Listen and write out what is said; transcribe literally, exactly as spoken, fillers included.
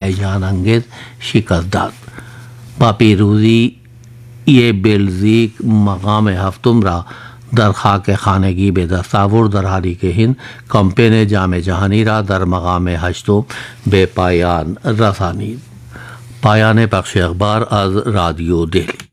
हाईजान अंगेज शिकस्त दाद पापी रूजी ये बेलजीक मकाम हफ्तुम रा दर खाक खानगी बेदस्तावुर दर हारी के हिंद कंपेन जाम जहानी रा दर मकाम हश्तो बेपायान रसानी पायान पक्ष अखबार आज राडियो दिल्ली।